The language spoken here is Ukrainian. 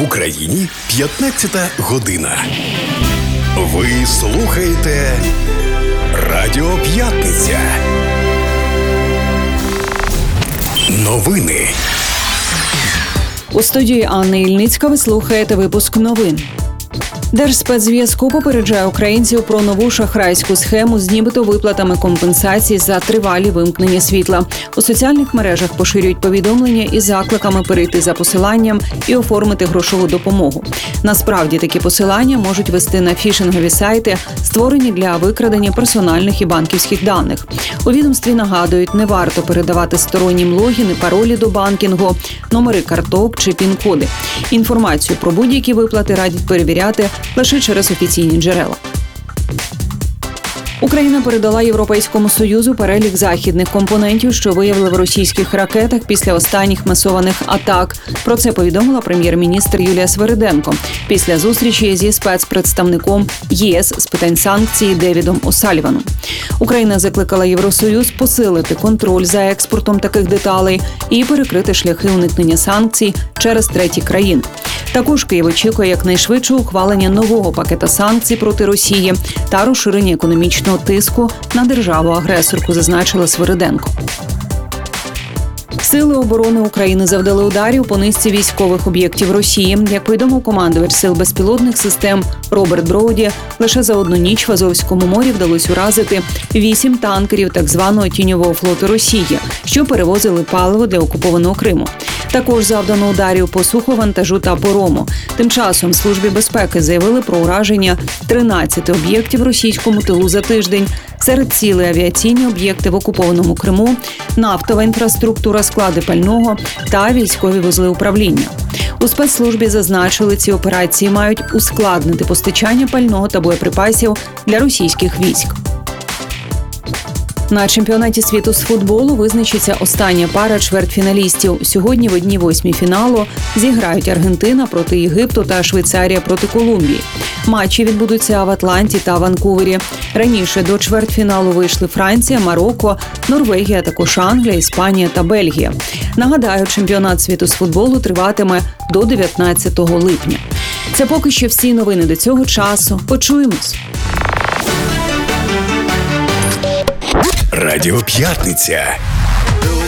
Україні 15 година. Ви слухаєте Радіо П'ятниця. Новини. У студії Анна Ільницька ви слухаєте випуск новин. Держспецзв'язку попереджає українців про нову шахрайську схему з нібито виплатами компенсацій за тривалі вимкнення світла. У соціальних мережах поширюють повідомлення із закликами перейти за посиланням і оформити грошову допомогу. Насправді такі посилання можуть вести на фішингові сайти, створені для викрадення персональних і банківських даних. У відомстві нагадують, не варто передавати стороннім логіни, паролі до банкінгу, номери карток чи пін-коди. Інформацію про будь-які виплати радять перевіряти лише через офіційні джерела. Україна передала Європейському Союзу перелік західних компонентів, що виявили в російських ракетах після останніх масованих атак. Про це повідомила прем'єр-міністр Юлія Свериденко після зустрічі зі спецпредставником ЄС з питань санкцій Девідом О'Саліваном. Україна закликала Євросоюз посилити контроль за експортом таких деталей і перекрити шляхи уникнення санкцій через треті країни. Також Київ очікує якнайшвидше ухвалення нового пакета санкцій проти Росії та розширення економічного тиску на державу-агресорку, зазначила Свериденко. Сили оборони України завдали ударів по низці військових об'єктів Росії. Як повідомив командувач сил безпілотних систем Роберт Броуді, лише за одну ніч в Азовському морі вдалося уразити 8 танкерів так званого тіньового флоту Росії, що перевозили паливо для окупованого Криму. Також завдано ударів по суховантажу та парому. Тим часом Службі безпеки заявили про ураження 13 об'єктів в російському тилу за тиждень. Серед цілей авіаційні об'єкти в окупованому Криму, нафтова інфраструктура, склади пального та військові вузли управління. У спецслужбі зазначили, ці операції мають ускладнити постачання пального та боєприпасів для російських військ. На чемпіонаті світу з футболу визначиться остання пара чвертьфіналістів. Сьогодні в одній восьмій фіналу зіграють Аргентина проти Єгипту та Швейцарія проти Колумбії. Матчі відбудуться в Атланті та Ванкувері. Раніше до чвертьфіналу вийшли Франція, Марокко, Норвегія, також Англія, Іспанія та Бельгія. Нагадаю, чемпіонат світу з футболу триватиме до 19 липня. Це поки що всі новини до цього часу. Почуємось. Радіо П'ятниця.